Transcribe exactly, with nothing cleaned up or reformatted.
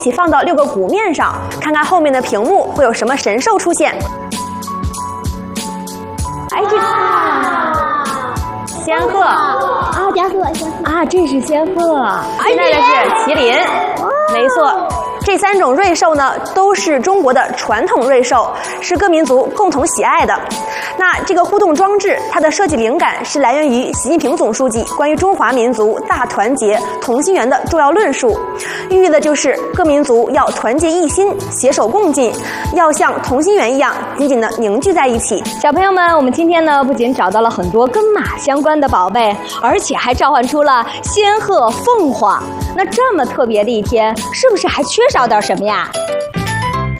一起放到六个鼓面上，看看后面的屏幕会有什么神兽出现。哎，这仙鹤啊，仙鹤，仙鹤啊，这是仙鹤。现在的是麒麟，没错。这三种瑞兽呢，都是中国的传统瑞兽，是各民族共同喜爱的。那这个互动装置，它的设计灵感是来源于习近平总书记关于中华民族大团结同心圆的重要论述，寓意的就是各民族要团结一心，携手共进，要像同心圆一样紧紧的凝聚在一起。 小朋友们，我们今天呢，不仅找到了很多跟马相关的宝贝，而且还召唤出了仙鹤、凤凰。那这么特别的一天，是不是还缺少点什么呀？